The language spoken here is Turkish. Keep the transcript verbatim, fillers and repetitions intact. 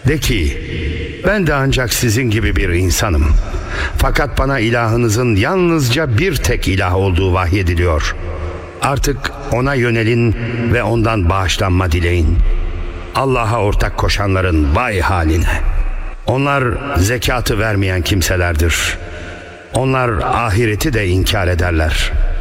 De ki, ben de ancak sizin gibi bir insanım. Fakat bana ilahınızın yalnızca bir tek ilah olduğu vahyediliyor. Artık ona yönelin ve ondan bağışlanma dileyin. Allah'a ortak koşanların vay haline. Onlar zekatı vermeyen kimselerdir. Onlar ahireti de inkar ederler.